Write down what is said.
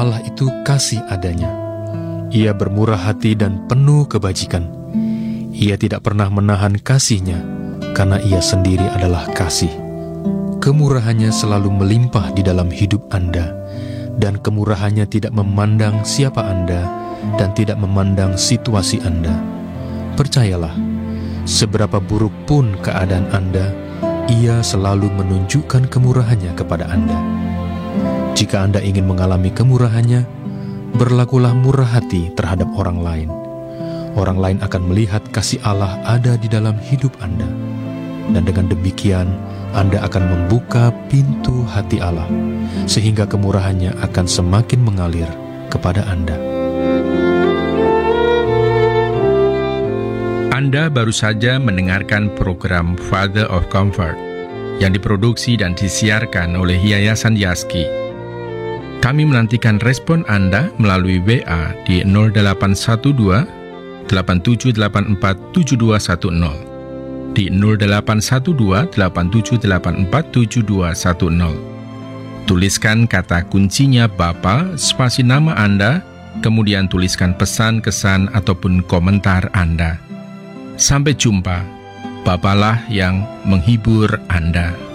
Allah itu kasih adanya. Ia bermurah hati dan penuh kebajikan. Ia tidak pernah menahan kasih-Nya, karena Ia sendiri adalah kasih. Kemurahannya selalu melimpah di dalam hidup Anda, dan kemurahannya tidak memandang siapa Anda dan tidak memandang situasi Anda. Percayalah, seberapa buruk pun keadaan Anda, Ia selalu menunjukkan kemurahannya kepada Anda. Jika Anda ingin mengalami kemurahannya, berlakulah murah hati terhadap orang lain. Orang lain akan melihat kasih Allah ada di dalam hidup Anda. Dan dengan demikian, Anda akan membuka pintu hati Allah, sehingga kemurahannya akan semakin mengalir kepada Anda. Anda baru saja mendengarkan program Father of Comfort yang diproduksi dan disiarkan oleh Yayasan Yaski. Kami menantikan respon Anda melalui WA di 0812 8784 7210, di 0812 8784 7210. Tuliskan kata kuncinya Bapa, spasi nama Anda, kemudian tuliskan pesan, kesan, ataupun komentar Anda. Sampai jumpa, Bapalah yang menghibur Anda.